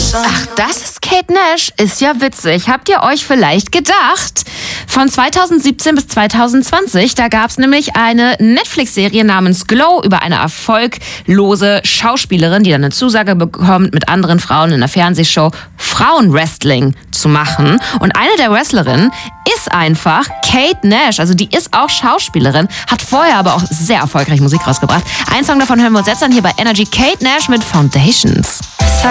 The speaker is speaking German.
Ach, das ist Kate Nash. Ist ja witzig. Habt ihr euch vielleicht gedacht? Von 2017 bis 2020, da gab es nämlich eine Netflix-Serie namens Glow über eine erfolglose Schauspielerin, die dann eine Zusage bekommt, mit anderen Frauen in der Fernsehshow Frauenwrestling zu machen. Und eine der Wrestlerinnen ist einfach Kate Nash. Also die ist auch Schauspielerin, hat vorher aber auch sehr erfolgreich Musik rausgebracht. Einen Song davon hören wir uns jetzt an hier bei Energy. Kate Nash mit Foundations.